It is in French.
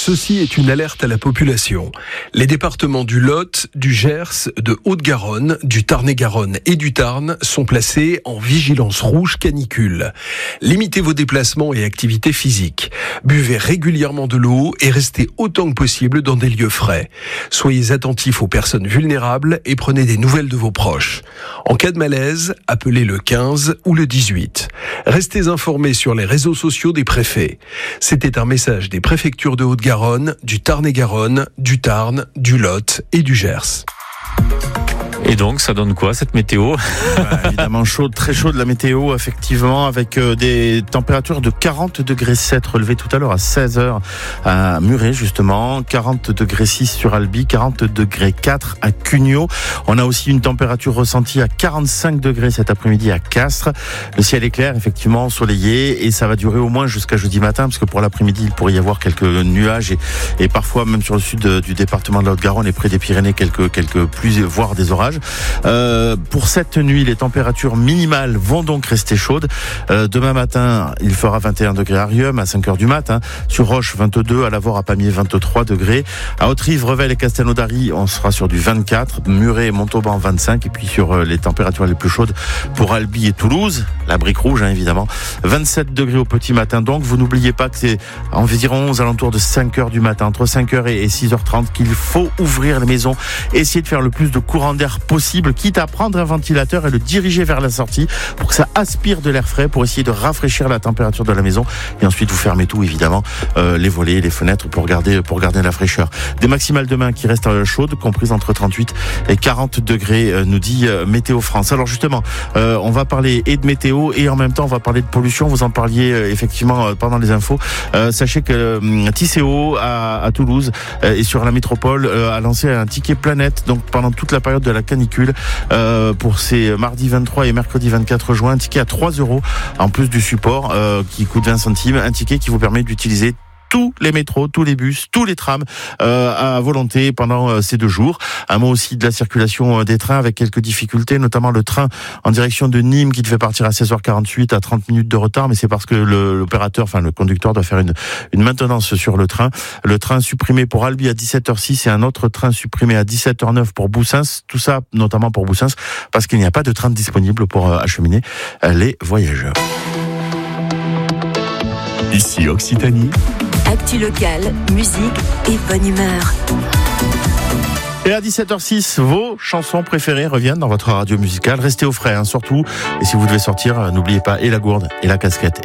Ceci est une alerte à la population. Les départements du Lot, du Gers, de Haute-Garonne, du Tarn-et-Garonne et du Tarn sont placés en vigilance rouge canicule. Limitez vos déplacements et activités physiques. Buvez régulièrement de l'eau et restez autant que possible dans des lieux frais. Soyez attentifs aux personnes vulnérables et prenez des nouvelles de vos proches. En cas de malaise, appelez le 15 ou le 18. Restez informés sur les réseaux sociaux des préfets. C'était un message des préfectures de Haute-Garonne, du Tarn-et-Garonne, du Tarn, du Lot et du Gers. Et donc, ça donne quoi, cette météo ? Évidemment chaude, très chaude la météo, effectivement, avec des températures de 40 degrés 7 relevées tout à l'heure à 16h à Muret, justement, 40 degrés 6 sur Albi, 40 degrés 4 à Cugnot. On a aussi une température ressentie à 45 degrés cet après-midi à Castres. Le ciel est clair, effectivement, ensoleillé, et ça va durer au moins jusqu'à jeudi matin, parce que pour l'après-midi, il pourrait y avoir quelques nuages et parfois, même sur le sud du département de la Haute-Garonne et près des Pyrénées, quelques pluies, voire des orages. Pour cette nuit, les températures minimales vont donc rester chaudes. Demain matin, il fera 21 degrés à Riom à 5h du matin. Sur Roche, 22, à Lavore, à Pamiers, 23 degrés. À Haute-Rive, Revel et Castelnaudary, on sera sur du 24. Muret et Montauban, 25. Et puis sur les températures les plus chaudes pour Albi et Toulouse, la brique rouge, évidemment. 27 degrés au petit matin. Donc, vous n'oubliez pas que c'est environ aux alentours de 5h du matin, entre 5h et 6h30, qu'il faut ouvrir les maisons, essayer de faire le plus de courant d'air possible, quitte à prendre un ventilateur et le diriger vers la sortie pour que ça aspire de l'air frais, pour essayer de rafraîchir la température de la maison. Et ensuite, vous fermez tout, évidemment, les volets, les fenêtres pour garder la fraîcheur. Des maximales demain qui restent chaudes, comprises entre 38 et 40 degrés, nous dit Météo France. Alors justement, on va parler et de météo et en même temps, on va parler de pollution. Vous en parliez effectivement pendant les infos. Sachez que Tisséo à Toulouse et sur la métropole a lancé un ticket planète, donc pendant toute la période de la canicule, pour ces mardi 23 et mercredi 24 juin, un ticket à 3 € en plus du support qui coûte 20 centimes, un ticket qui vous permet d'utiliser tous les métros, tous les bus, tous les trams à volonté pendant ces 2 jours. Un mot aussi de la circulation des trains avec quelques difficultés, notamment le train en direction de Nîmes qui devait partir à 16h48 à 30 minutes de retard, mais c'est parce que le conducteur doit faire une maintenance sur le train. Le train supprimé pour Albi à 17h06 et un autre train supprimé à 17h09 pour Boussens. Tout ça notamment pour Boussens parce qu'il n'y a pas de train disponible pour acheminer les voyageurs. Ici Occitanie. Actu locale, musique et bonne humeur. Et à 17h06, vos chansons préférées reviennent dans votre radio musicale. Restez au frais, surtout. Et si vous devez sortir, n'oubliez pas et la gourde et la casquette.